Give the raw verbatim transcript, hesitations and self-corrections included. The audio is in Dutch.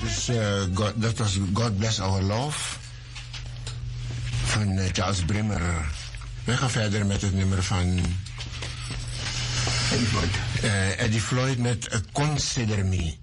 Dus uh, God, dat was God Bless Our Love van uh, Charles Brimmer. We gaan verder met het nummer van Eddie Floyd, uh, Eddie Floyd met uh, Consider Me.